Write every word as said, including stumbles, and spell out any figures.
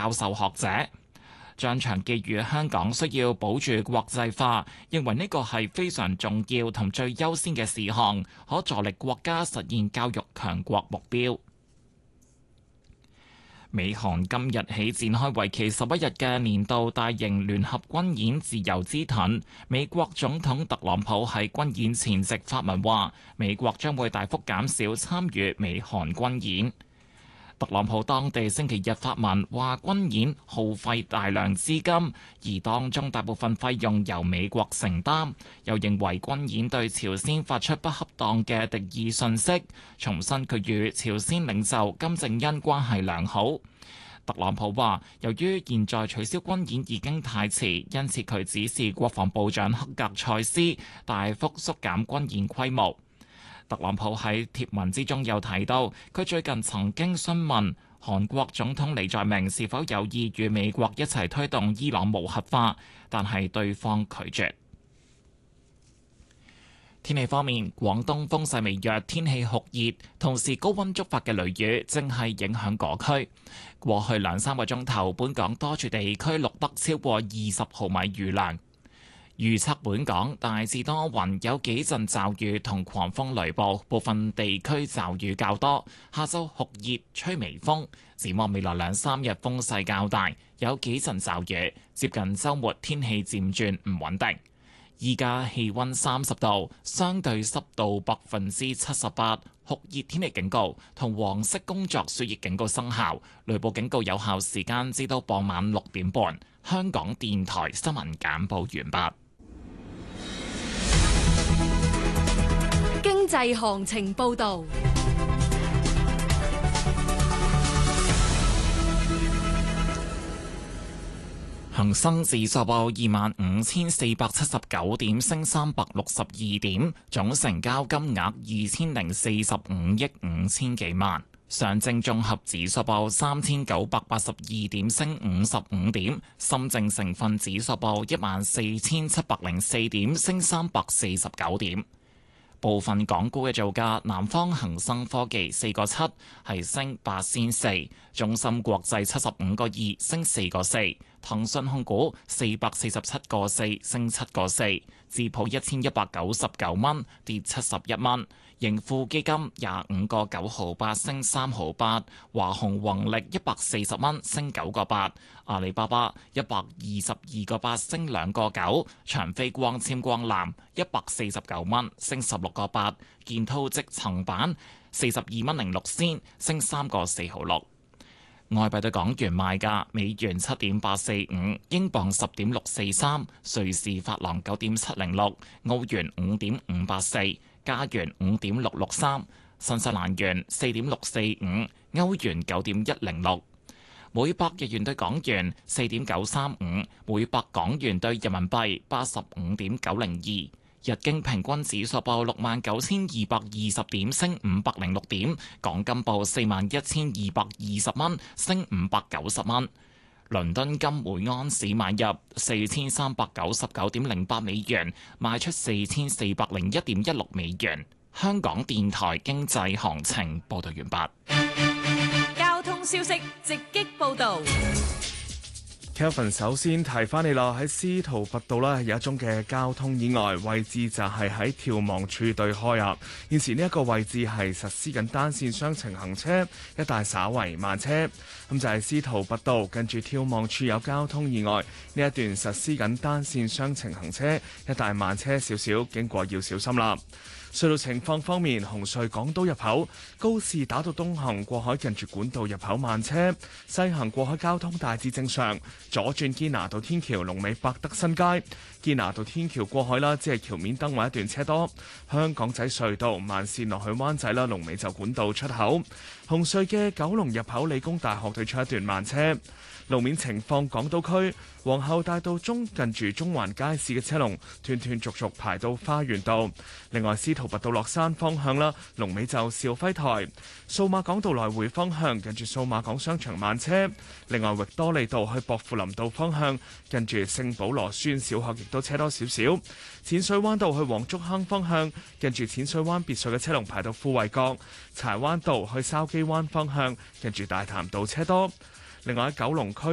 教授學者。張長寄語香港需要保住國際化，認為呢個係非常重要同最優先嘅事項，可助力國家實現教育強國目標。美韓今日起展開為期十一日嘅年度大型聯合軍演自由之盾。美國總統特朗普喺軍演前夕發文話，美國將會大幅減少參與美韓軍演。特朗普當地星期日發文話，軍演耗費大量資金，而當中大部分費用由美國承擔。又認為軍演對朝鮮發出不恰當嘅敵意訊息，重申佢與朝鮮領袖金正恩關係良好。特朗普話，由於現在取消軍演已經太遲，因此佢指示國防部長克格塞斯大幅縮減軍演規模。特朗普喺貼文之中又提到，佢最近曾經詢問韓國總統李在明是否有意與美國一齊推動伊朗無核化，但係對方拒絕。天氣方面，廣東風勢微弱，天氣酷熱，同時高溫觸發嘅雷雨正係影響嗰區。過去兩三個鐘頭，本港多處地區錄得超過二十毫米雨量。預測本港大致多雲，有幾陣驟雨同狂風雷暴，部分地區驟雨較多。下晝酷熱，吹微風。展望未來兩三日風勢較大，有幾陣驟雨。接近週末天氣漸轉唔穩定。依家氣溫三十度，相對濕度百分之七十八，酷熱天氣警告同黃色工作暑熱警告生效，雷暴警告有效時間至到傍晚六點半。香港電台新聞簡報完畢。 經濟行情報導。 恒生指數報二萬五千四百七十九點，升三百六十二點，總成交金額二千零四十五億五千幾萬。上證綜合指數報三千九百八十二點，升五十五點。深證成分指數報一萬四千七百零四點，升三百四十九點。部分港股嘅造價，南方恒生科技四個七係升八仙四，中芯國際七十五個二升四個四，騰訊控股四百四十七個四升七個四，智普一千一百九十九蚊跌七十一蚊，盈富基金廿五個九毫八升三毫八，華虹宏力一百四十蚊升九個八，阿里巴巴一百二十二個八升兩個九，長飛光纖光纜一百四十九蚊升十六個八，建滔積層板四十二蚊零六仙升三個四毫六。外幣對港元賣價：美元七點八四五，英鎊十點六四三，瑞士法郎九點七零六，澳元五點五八四，加元五點六六三，新西蘭元四點六四五，歐元九點一零六，每百日元對港元四點九三五，每百港元對人民幣八十五點九零二。日經平均指數報六萬九千二百二十點，升五百零六點。港金報四萬一千二百二十蚊，升五百九十蚊。倫敦金每安士買入四千三百九十九點零八美元，賣出四千四百零一點一六美元。香港電台經濟行情報道完畢。 交通消息直擊報道。 Kevin 首先提翻你啦，喺司徒拔道呢有一宗嘅交通意外，位置就係喺眺望處對開啊。現時呢一個位置係實施緊單線雙程行車，一帶稍為慢車。咁就係司徒拔道跟住眺望處有交通意外，呢一段實施緊單線雙程行車，一帶慢車少少，經過要小心啦。隧道情況方面，紅隧港島入口高士打道東行過海近住管道入口慢車，西行過海交通大致正常。左轉堅拿道天橋龍尾百德新街，堅拿道天橋過海啦，只係橋面燈位一段車多。香港仔隧道慢線落去灣仔啦，龍尾就管道出口。紅隧嘅九龍入口理工大學對出一段慢車。路面情況，港島區皇后大道中近住中環街市嘅車龍斷斷續續排到花園道。另外，司徒拔道落山方向啦，龍尾就肇輝台。數碼港道來回方向近住數碼港商場慢車。另外，域多利道去薄扶林道方向近住聖保羅書院小學亦都車多少少。淺水灣道去黃竹坑方向近住淺水灣別墅嘅車龍排到富衛閣。柴灣道去筲箕灣方向近住大潭道車多。另外喺九龍區